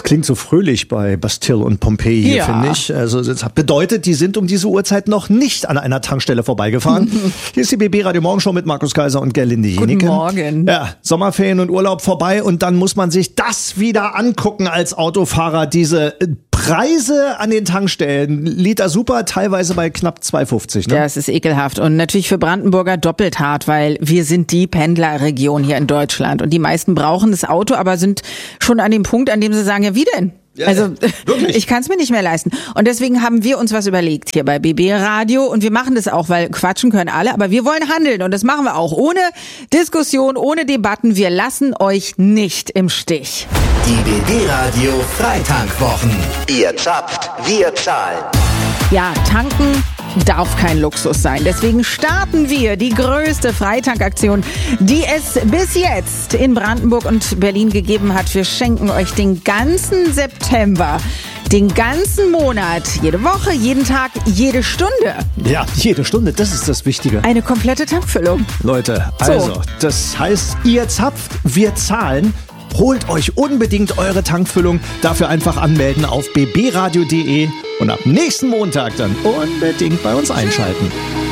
Klingt so fröhlich bei Bastille und Pompeji hier, finde ich. Also das bedeutet, die sind um diese Uhrzeit noch nicht an einer Tankstelle vorbeigefahren. Hier ist die BB Radio Morgenshow mit Markus Kaiser und Gerlinde Jenike. Guten Morgen. Ja, Sommerferien und Urlaub vorbei und dann muss man sich das wieder angucken als Autofahrer, diese Preise an den Tankstellen. Liter Super, teilweise bei knapp 2,50. Ne? Ja, es ist ekelhaft und natürlich für Brandenburger doppelt hart, weil wir sind die Pendlerregion hier in Deutschland und die meisten brauchen das Auto, aber sind schon an dem Punkt, an dem sie sagen, ja wie denn? Ja, also wirklich? Ich kann es mir nicht mehr leisten. Und deswegen haben wir uns was überlegt hier bei BB Radio und wir machen das auch, weil quatschen können alle, aber wir wollen handeln und das machen wir auch ohne Diskussion, ohne Debatten. Wir lassen euch nicht im Stich. Die BB Radio Freitankwwochen. Ihr zapft, wir zahlen. Ja, tanken darf kein Luxus sein. Deswegen starten wir die größte Freitankaktion, die es bis jetzt in Brandenburg und Berlin gegeben hat. Wir schenken euch den ganzen September, den ganzen Monat, jede Woche, jeden Tag, jede Stunde. Ja, jede Stunde, das ist das Wichtige. Eine komplette Tankfüllung. Leute, also, das heißt, ihr zapft, wir zahlen. Holt euch unbedingt eure Tankfüllung. Dafür einfach anmelden auf bbradio.de und ab nächsten Montag dann unbedingt bei uns einschalten.